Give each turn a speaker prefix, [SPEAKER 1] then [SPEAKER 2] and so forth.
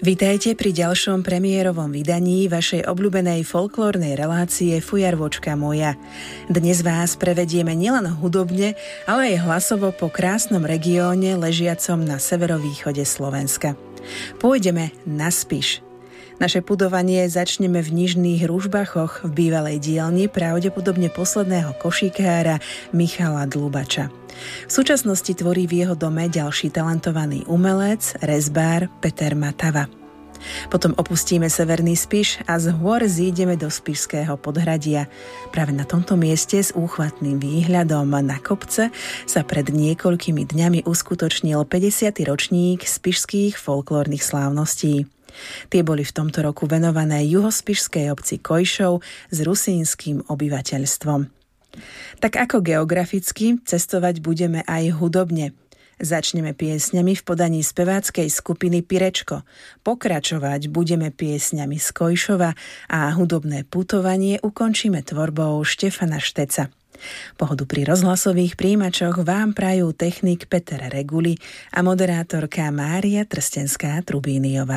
[SPEAKER 1] Vitajte pri ďalšom premiérovom vydaní vašej obľúbenej folklórnej relácie Fujarvočka moja. Dnes vás prevedieme nielen hudobne, ale aj hlasovo po krásnom regióne ležiacom na severovýchode Slovenska. Pôjdeme na Spiš. Naše pudovanie začneme v Nižných Ružbachoch v bývalej dielni pravdepodobne posledného košikára Michala Dlubača. V súčasnosti tvorí v jeho dome ďalší talentovaný umelec, rezbár Peter Matava. Potom opustíme severný Spiš a z hôr zídeme do Spišského podhradia. Práve na tomto mieste s úchvatným výhľadom na kopce sa pred niekoľkými dňami uskutočnil 50. ročník spišských folklórnych slávností. Tie boli v tomto roku venované juhospišskej obci Kojšov s rusínskym obyvateľstvom. Tak ako geograficky, cestovať budeme aj hudobne. Začneme piesňami v podaní speváckej skupiny Pirečko. Pokračovať budeme piesňami z Kojšova a hudobné putovanie ukončíme tvorbou Štefana Šteca. Pohodu pri rozhlasových príjimačoch vám prajú technik Peter Reguli a moderátorka Mária Trstenská-Trubíniová.